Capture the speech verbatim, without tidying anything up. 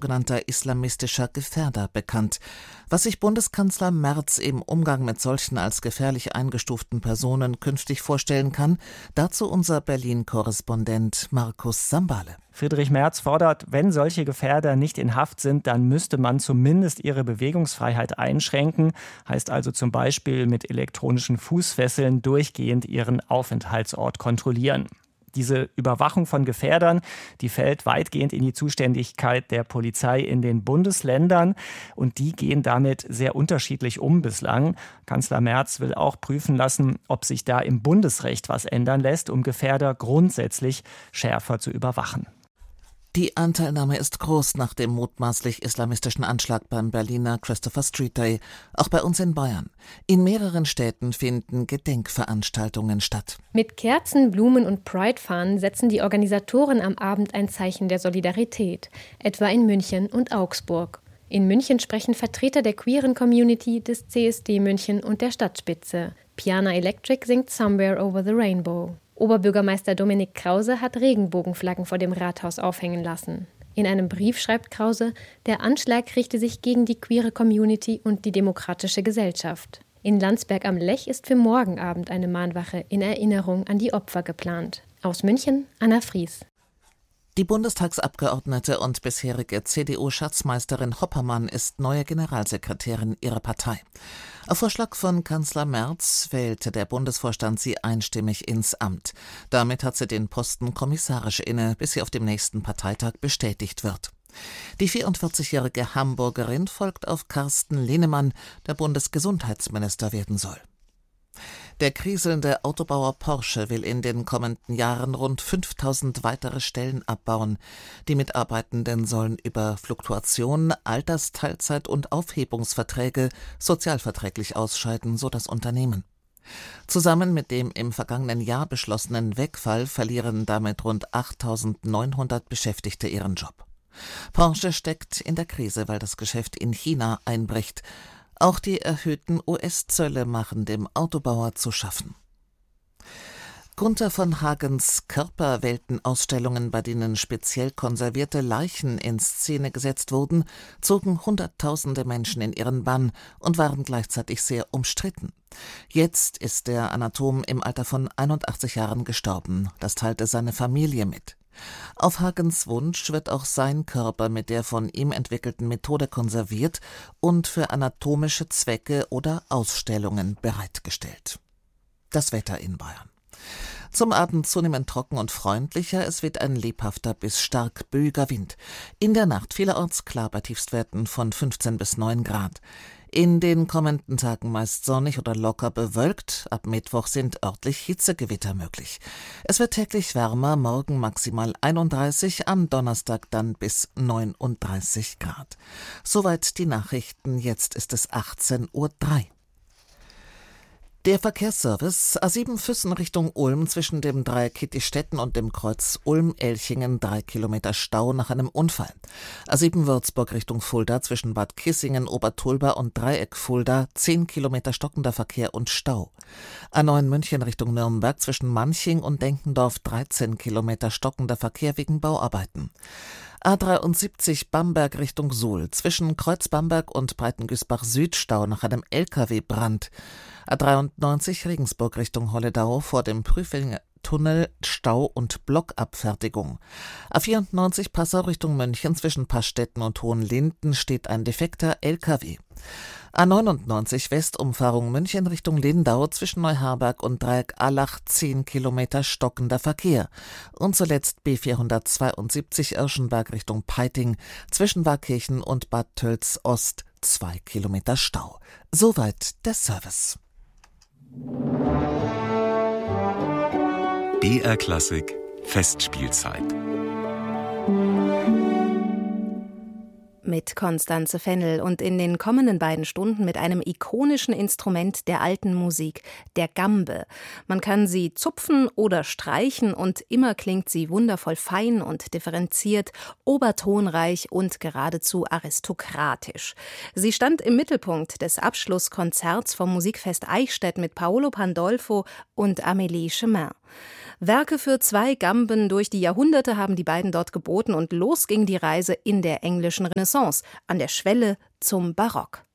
sogenannter islamistischer Gefährder bekannt. Was sich Bundeskanzler Merz im Umgang mit solchen als gefährlich eingestuften Personen künftig vorstellen kann, dazu unser Berlin-Korrespondent Markus Sambale. Friedrich Merz fordert, wenn solche Gefährder nicht in Haft sind, dann müsste man zumindest ihre Bewegungsfreiheit einschränken. Heißt also zum Beispiel mit elektronischen Fußfesseln durchgehend ihren Aufenthaltsort kontrollieren. Diese Überwachung von Gefährdern, die fällt weitgehend in die Zuständigkeit der Polizei in den Bundesländern. Und die gehen damit sehr unterschiedlich um bislang. Kanzler Merz will auch prüfen lassen, ob sich da im Bundesrecht was ändern lässt, um Gefährder grundsätzlich schärfer zu überwachen. Die Anteilnahme ist groß nach dem mutmaßlich islamistischen Anschlag beim Berliner Christopher Street Day, auch bei uns in Bayern. In mehreren Städten finden Gedenkveranstaltungen statt. Mit Kerzen, Blumen und Pride-Fahnen setzen die Organisatoren am Abend ein Zeichen der Solidarität, etwa in München und Augsburg. In München sprechen Vertreter der queeren Community, des C S D München und der Stadtspitze. Piana Electric singt Somewhere Over the Rainbow. Oberbürgermeister Dominik Krause hat Regenbogenflaggen vor dem Rathaus aufhängen lassen. In einem Brief schreibt Krause, der Anschlag richte sich gegen die queere Community und die demokratische Gesellschaft. In Landsberg am Lech ist für morgen Abend eine Mahnwache in Erinnerung an die Opfer geplant. Aus München, Anna Fries. Die Bundestagsabgeordnete und bisherige C D U-Schatzmeisterin Hoppermann ist neue Generalsekretärin ihrer Partei. Auf Vorschlag von Kanzler Merz wählte der Bundesvorstand sie einstimmig ins Amt. Damit hat sie den Posten kommissarisch inne, bis sie auf dem nächsten Parteitag bestätigt wird. Die vierundvierzigjährige Hamburgerin folgt auf Carsten Linnemann, der Bundesgesundheitsminister werden soll. Der kriselnde Autobauer Porsche will in den kommenden Jahren rund fünftausend weitere Stellen abbauen. Die Mitarbeitenden sollen über Fluktuation, Altersteilzeit und Aufhebungsverträge sozialverträglich ausscheiden, so das Unternehmen. Zusammen mit dem im vergangenen Jahr beschlossenen Wegfall verlieren damit rund achttausendneunhundert Beschäftigte ihren Job. Porsche steckt in der Krise, weil das Geschäft in China einbricht. Auch die erhöhten U S-Zölle machen dem Autobauer zu schaffen. Gunther von Hagens Körperweltenausstellungen, bei denen speziell konservierte Leichen in Szene gesetzt wurden, zogen Hunderttausende Menschen in ihren Bann und waren gleichzeitig sehr umstritten. Jetzt ist der Anatom im Alter von einundachtzig Jahren gestorben. Das teilte seine Familie mit. Auf Hagens Wunsch wird auch sein Körper mit der von ihm entwickelten Methode konserviert und für anatomische Zwecke oder Ausstellungen bereitgestellt. Das Wetter in Bayern. Zum Abend zunehmend trocken und freundlicher, es weht ein lebhafter bis stark böiger Wind. In der Nacht vielerorts klar bei Tiefstwerten von fünfzehn bis neun Grad. In den kommenden Tagen meist sonnig oder locker bewölkt. Ab Mittwoch sind örtlich Hitzegewitter möglich. Es wird täglich wärmer, morgen maximal einunddreißig, am Donnerstag dann bis neununddreißig Grad. Soweit die Nachrichten, jetzt ist es achtzehn Uhr drei. Der Verkehrsservice A sieben Füssen Richtung Ulm zwischen dem Dreieck Kittistetten und dem Kreuz Ulm-Elchingen, drei Kilometer Stau nach einem Unfall. A sieben Würzburg Richtung Fulda zwischen Bad Kissingen, Obertulba und Dreieck Fulda, zehn Kilometer stockender Verkehr und Stau. A neun München Richtung Nürnberg zwischen Manching und Denkendorf, dreizehn Kilometer stockender Verkehr wegen Bauarbeiten. A dreiundsiebzig Bamberg Richtung Suhl zwischen Kreuz Bamberg und Breitengüßbach Süd Stau nach einem L K W-Brand. A dreiundneunzig Regensburg Richtung Holledau vor dem Prüfinger Tunnel, Stau und Blockabfertigung. A vierundneunzig Passau Richtung München zwischen Pastetten und Hohenlinden steht ein defekter L K W. A neunundneunzig Westumfahrung München Richtung Lindau zwischen Neuharberg und Dreieck Allach, zehn Kilometer stockender Verkehr. Und zuletzt B vierhundertzweiundsiebzig Irschenberg Richtung Peiting zwischen Warkirchen und Bad Tölz Ost, zwei Kilometer Stau. Soweit der Service. B R Klassik Festspielzeit mit Constanze Fennel und in den kommenden beiden Stunden mit einem ikonischen Instrument der alten Musik, der Gambe. Man kann sie zupfen oder streichen und immer klingt sie wundervoll fein und differenziert, obertonreich und geradezu aristokratisch. Sie stand im Mittelpunkt des Abschlusskonzerts vom Musikfest Eichstätt mit Paolo Pandolfo und Amélie Chemin. Werke für zwei Gamben durch die Jahrhunderte haben die beiden dort geboten und los ging die Reise in der englischen Renaissance, an der Schwelle zum Barock.